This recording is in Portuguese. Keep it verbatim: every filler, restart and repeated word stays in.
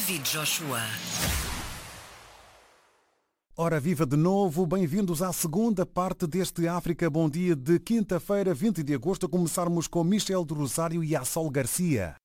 David Joshua. Ora viva de novo, bem-vindos à segunda parte deste África Bom Dia de quinta-feira, vinte de agosto, a começarmos com Michel do Rosário e a Sol Garcia.